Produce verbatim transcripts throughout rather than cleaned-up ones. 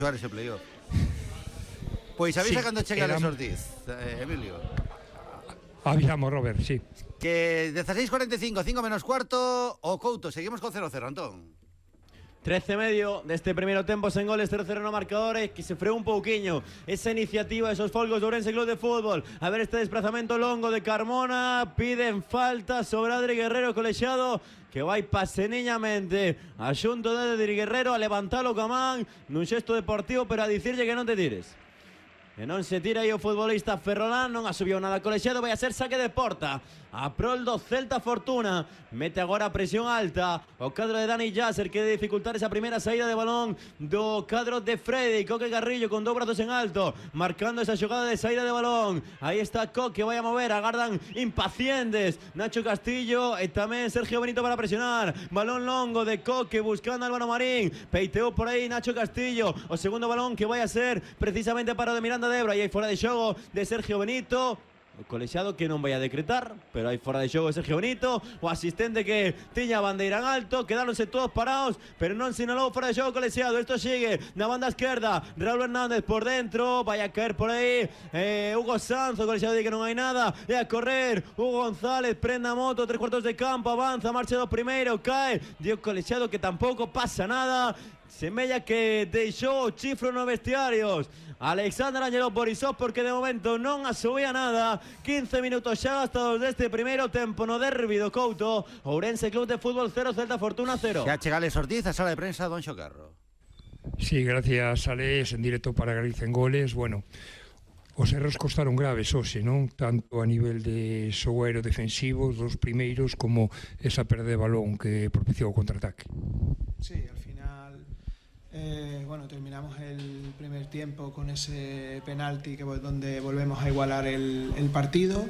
xogar ese playoff. Pois avisa sí, cando chegue Alex Ortiz, eh, Emilio. Avisamos, Robert, sí. Que dieciséis cuarenta y cinco, cinco menos cuarto, o Couto, seguimos con cero cero, Antón. trece e medio deste primeiro tempo sen goles, cero cero no marcador, e que se freou un pouquiño esa iniciativa, esos folgos do Ourense Club de Fútbol. A ver este desplazamento longo de Carmona, piden falta sobre Adri Guerrero colexiado, que vai paseniñamente a xunto de Adri Guerrero a levantalo Camán nun xesto deportivo, pero a dicirlle que non te tires. E non se tira aí o futbolista Ferrolán, non asubiu nada colexiado, vai a ser saque de porta a prol do Celta Fortuna. Mete agora a presión alta o cadro de Dani Yasser, que de dificultar esa primeira saída de balón do cadro de Freddy. Coque Carrillo con dous brazos en alto, marcando esa xogada de saída de balón. Aí está Coque, vai a mover, agardan impacientes Nacho Castillo e tamén Sergio Benito para presionar. Balón longo de Coque buscando a Álvaro Marín, peiteou por aí Nacho Castillo, o segundo balón que vai a ser precisamente para o de Miranda de Ebro, e aí fora de xogo de Sergio Benito. O colexiado que non vai a decretar, pero aí fora de xogo de Sergio Benito. O asistente que tiña a bandeira en alto, quedáronse todos parados, pero non sinalou fora de xogo o colexiado. Isto sigue na banda esquerda, Raúl Hernández por dentro, vai a caer por aí eh, Hugo Sanz, o colexiado di que non hai nada, e a correr Hugo González, prenda a moto, tres cuartos de campo, avanza, marcha do primeiro, cae, di o colexiado que tampouco pasa nada. Semella que deixou o chifro nos vestiarios Alexander Ángelo Borisov, porque de momento non asubía nada. quince minutos xa gastados deste primeiro tempo no derbi do Couto. Ourense Club de Fútbol cero, Celta Fortuna cero. Xa chega Alex Ortiz a sala de prensa Don Xocarro. Sí, gracias Alex, en directo para Galicia en Goles. Bueno, os erros costaron graves hoxe, non? Tanto a nivel de xoguero defensivo, dos primeiros, como esa perda de balón que propiciou o contraataque. Sí, al final Eh, bueno, terminamos el primer tiempo con ese penalti que, donde volvemos a igualar el, el partido.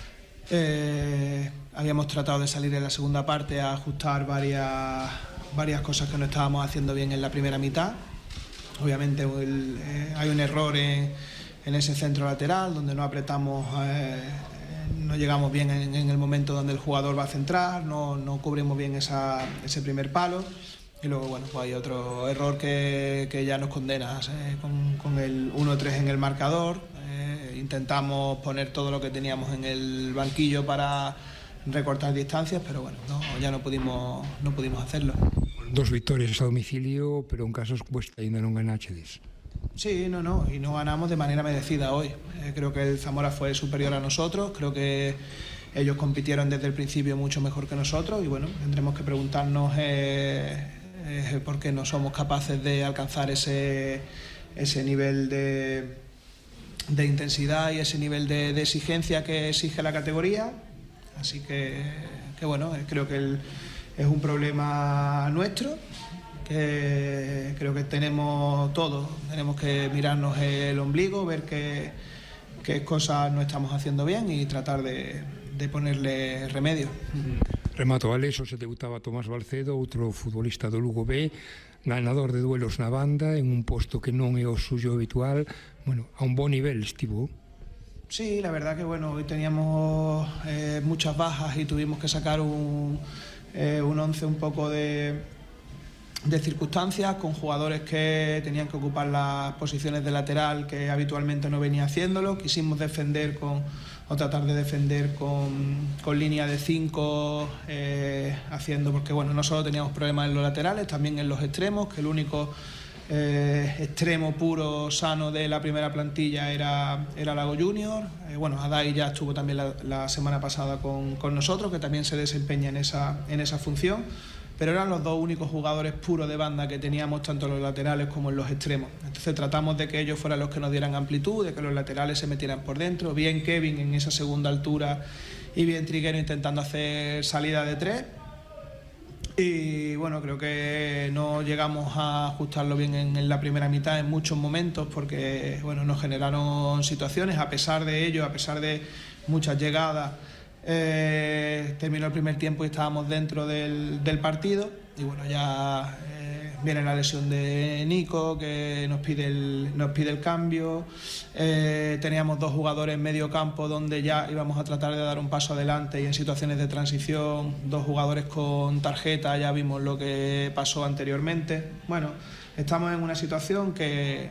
Eh, habíamos tratado de salir en la segunda parte a ajustar varias, varias cosas que no estábamos haciendo bien en la primera mitad. Obviamente el, eh, hay un error en, en ese centro lateral donde no apretamos, eh, no llegamos bien en, en el momento donde el jugador va a centrar, no, no cubrimos bien esa, ese primer palo. Y luego, bueno, pues hay otro error que, que ya nos condena eh, con, con el uno tres en el marcador. Eh, intentamos poner todo lo que teníamos en el banquillo para recortar distancias, pero bueno, no, ya no pudimos, no pudimos hacerlo. Dos victorias a domicilio, pero en casos cuesta ainda non ganachedes. Sí, no, no, y no ganamos de manera merecida hoy. Eh, creo que el Zamora fue superior a nosotros, creo que ellos compitieron desde el principio mucho mejor que nosotros y bueno, tendremos que preguntarnos eh, eh, por qué no somos capaces de alcanzar ese, ese nivel de, de intensidad y ese nivel de, de exigencia que exige la categoría. Así que, que bueno, creo que el, es un problema nuestro, que creo que tenemos todos, tenemos que mirarnos el ombligo, ver qué, qué cosas no estamos haciendo bien y tratar de, de ponerle remedio. Remato, Alex, hoxe debutaba Tomás Balcedo, outro futbolista do Lugo B, ganador de duelos na banda, en un posto que non é o suyo habitual. Bueno, a un bon nivel estivo. Sí, la verdad que bueno, hoy teníamos eh, muchas bajas y tuvimos que sacar un, eh, un once un poco de, de circunstancias, con jugadores que tenían que ocupar las posiciones de lateral que habitualmente no venía haciéndolo. Quisimos defender con, o tratar de defender con, con línea de cinco, eh, haciendo, porque bueno, no solo teníamos problemas en los laterales, también en los extremos, que el único Eh, extremo puro, sano de la primera plantilla era, era Lago Junior. Eh, bueno, Adai ya estuvo también la, la semana pasada con, con nosotros, que también se desempeña en esa, en esa función, pero eran los dos únicos jugadores puros de banda que teníamos, tanto en los laterales como en los extremos. Entonces tratamos de que ellos fueran los que nos dieran amplitud, de que los laterales se metieran por dentro, bien Kevin en esa segunda altura y bien Triguero intentando hacer salida de tres. Y bueno, creo que no llegamos a ajustarlo bien en, en la primera mitad en muchos momentos, porque bueno, nos generaron situaciones. A pesar de ello, a pesar de muchas llegadas, eh, terminó el primer tiempo y estábamos dentro del, del partido. Y bueno, ya eh, viene la lesión de Nico, que nos pide el, nos pide el cambio. Eh, teníamos dos jugadores en medio campo donde ya íbamos a tratar de dar un paso adelante, y en situaciones de transición, dos jugadores con tarjeta, ya vimos lo que pasó anteriormente. Bueno, estamos en una situación que